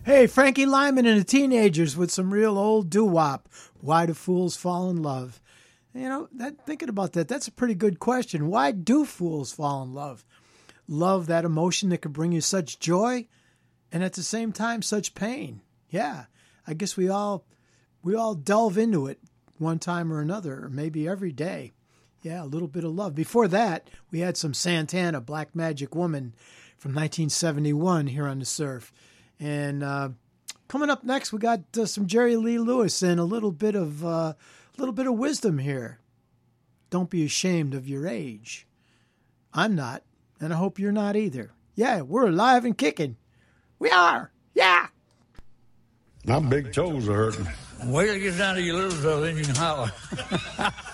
Hey, Frankie Lyman and the Teenagers with some real old doo-wop. Why do fools fall in love? You know, thinking about that, that's a pretty good question. Why do fools fall in love? Love, that emotion that can bring you such joy and at the same time such pain. Yeah, I guess we all delve into it one time or another, or maybe every day. Yeah, a little bit of love. Before that, we had some Santana, Black Magic Woman from 1971 here on The Surf. And coming up next, we got some Jerry Lee Lewis and a little bit of wisdom here. Don't be ashamed of your age. I'm not, and I hope you're not either. Yeah, we're alive and kicking. We are. Yeah. My big toes are hurting. Wait till it gets down to your little toe, then you can holler.